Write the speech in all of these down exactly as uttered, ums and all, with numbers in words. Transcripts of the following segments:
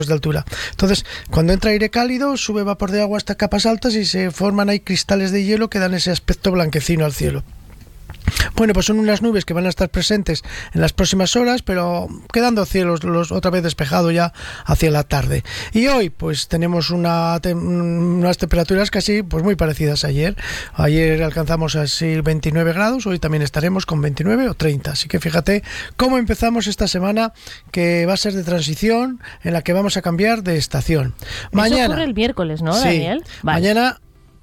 de altura. Entonces, cuando entra aire cálido, sube vapor de agua hasta capas altas y se forman ahí cristales de hielo que dan ese aspecto blanquecino al cielo. Bueno, pues son unas nubes que van a estar presentes en las próximas horas, pero quedando cielos los, otra vez despejado ya hacia la tarde. Y hoy pues tenemos una te, unas temperaturas casi pues muy parecidas a ayer. Ayer alcanzamos así veintinueve grados, hoy también estaremos con veintinueve o treinta. Así que fíjate cómo empezamos esta semana, que va a ser de transición, en la que vamos a cambiar de estación. Mañana, eso ocurre el miércoles, ¿no, sí, Daniel? Vale. Mañana,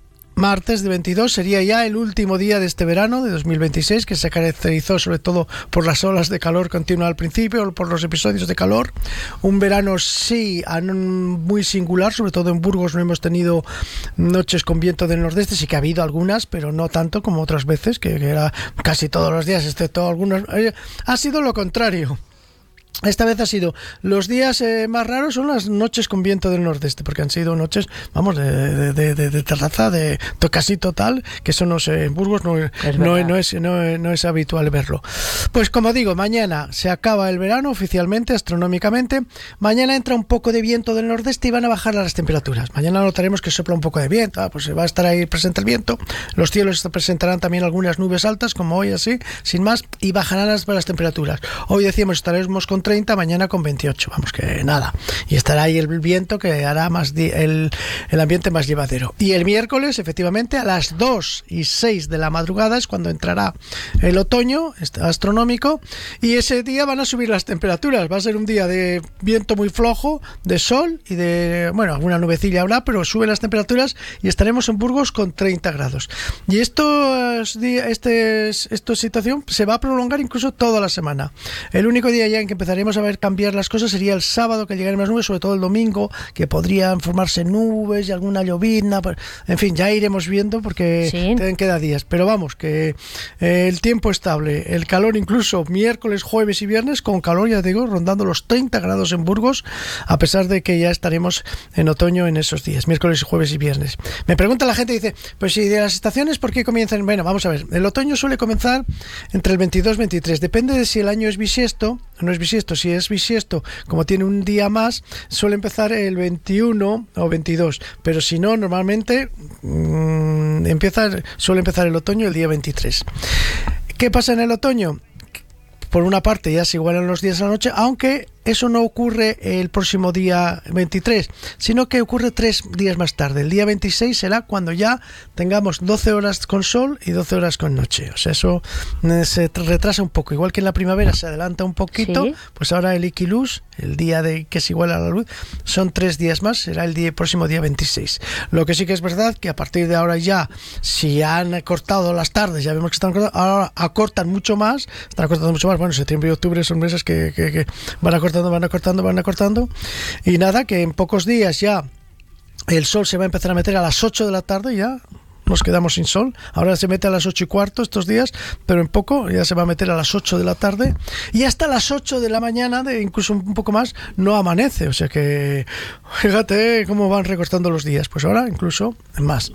martes de veintidós, sería ya el último día de este verano de dos mil veintiséis, que se caracterizó sobre todo por las olas de calor continua al principio, o por los episodios de calor. Un verano sí muy singular, sobre todo en Burgos no hemos tenido noches con viento del nordeste, sí que ha habido algunas, pero no tanto como otras veces, que, que era casi todos los días, excepto algunos. Eh, ha sido lo contrario. Esta vez ha sido, los días eh, más raros son las noches con viento del nordeste, porque han sido noches, vamos, de, de, de, de terraza, de to, casi total, que eso no sé, en Burgos no, es no, no, es, no, no es habitual verlo. Pues como digo, mañana se acaba el verano oficialmente, astronómicamente. Mañana entra un poco de viento del nordeste y van a bajar las temperaturas. Mañana notaremos que sopla un poco de viento, ah, pues va a estar ahí presente el viento. Los cielos presentarán también algunas nubes altas, como hoy así, sin más, y bajarán las, las temperaturas. Hoy decíamos, estaremos con treinta, mañana con veintiocho, vamos que nada, y estará ahí el viento que hará más di- el, el ambiente más llevadero. Y el miércoles, efectivamente, a las dos y seis de la madrugada es cuando entrará el otoño astronómico, y ese día van a subir las temperaturas. Va a ser un día de viento muy flojo, de sol y de, bueno, alguna nubecilla habrá, pero suben las temperaturas y estaremos en Burgos con treinta grados. Y esto, este, esta situación se va a prolongar incluso toda la semana. El único día ya en que empezaremos a ver cambiar las cosas sería el sábado, que llegarán más nubes, sobre todo el domingo, que podrían formarse nubes y alguna llovizna, en fin, ya iremos viendo porque sí. queda días, pero vamos, que eh, el tiempo estable, el calor incluso miércoles, jueves y viernes con calor, ya te digo, rondando los treinta grados en Burgos, a pesar de que ya estaremos en otoño en esos días, miércoles, jueves y viernes. Me pregunta la gente, dice, pues si de las estaciones, ¿por qué comienzan? Bueno, vamos a ver, el otoño suele comenzar entre el veintidós y veintitrés, depende de si el año es bisiesto, no es bisiesto. Si es bisiesto, como tiene un día más, suele empezar el veintiuno o veintidós, pero si no, normalmente mmm, empieza, suele empezar el otoño el día veintitrés. ¿Qué pasa en el otoño? Por una parte ya se igualan los días a la noche, aunque eso no ocurre el próximo día veintitrés, sino que ocurre tres días más tarde. El día veintiséis será cuando ya tengamos doce horas con sol y doce horas con noche. O sea, eso eh, se retrasa un poco. Igual que en la primavera se adelanta un poquito, ¿sí? Pues ahora el Iquiluz, el día de que se iguala a la luz, son tres días más, será el día, próximo día veintiséis. Lo que sí que es verdad que a partir de ahora ya, si han cortado las tardes, ya vemos que están cortando, ahora acortan mucho más, están acortando mucho más. Bueno, septiembre y octubre son meses que, que, que van acortando van acortando, van acortando y nada, que en pocos días ya el sol se va a empezar a meter a las ocho de la tarde, ya nos quedamos sin sol. Ahora se mete a las ocho y cuarto estos días, pero en poco ya se va a meter a las ocho de la tarde y hasta las ocho de la mañana, de incluso un poco más, no amanece. O sea que fíjate cómo van recortando los días, pues ahora incluso más.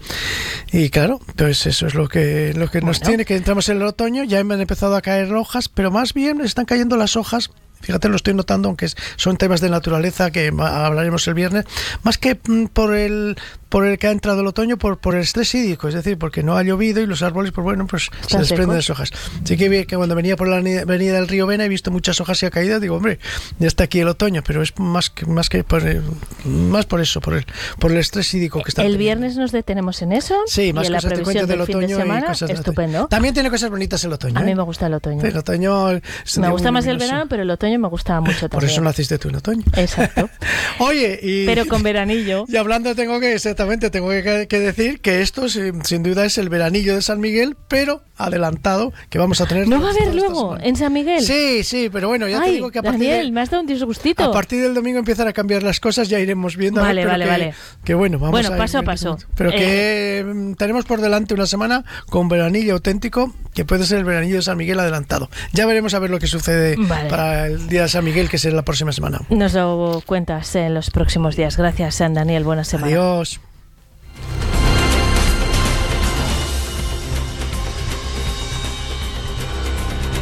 Y claro, pues eso es lo que, lo que nos bueno. tiene, que entramos en el otoño, ya han empezado a caer hojas, pero más bien están cayendo las hojas. Fíjate, lo estoy notando, aunque son temas de naturaleza que hablaremos el viernes, más que por el por el que ha entrado el otoño, por, por el estrés hídrico, es decir, porque no ha llovido y los árboles, pues bueno, pues se desprenden las hojas. Así que vi que cuando venía por la avenida del río Vena he visto muchas hojas que ha caído, digo, hombre, ya está aquí el otoño, pero es más que más que por el, más por eso, por el por el estrés hídrico que está. El viernes nos detenemos en eso. Sí, más y en cosas la te cuento del del otoño fin de semana, y cosas de estupendo. También tiene cosas bonitas el otoño. A ¿eh? mí me gusta el otoño. Sí, el otoño me gusta más el verano, pero el otoño me gusta mucho también. Por eso naciste tú en otoño. Exacto. Oye, y pero con veranillo. Y hablando tengo que exactamente tengo que, que decir que esto sin, sin duda es el veranillo de San Miguel, pero adelantado, que vamos a tener. ¿No va a haber luego en San Miguel? Sí, sí, pero bueno, ya Ay, te digo que a partir Daniel, de, me has dado un disgustito. A partir del domingo empiezan a cambiar las cosas, ya iremos viendo. Vale, a ver, vale, que, vale. Que bueno, vamos bueno, a paso ir, a paso. Pero eh. que tenemos por delante una semana con veranillo auténtico, que puede ser el veranillo de San Miguel adelantado. Ya veremos a ver lo que sucede vale. para el día de San Miguel, que será la próxima semana. Nos lo cuentas en los próximos días. Gracias, San Daniel. Buena semana. Adiós.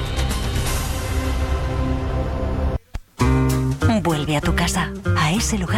Vuelve a tu casa, a ese lugar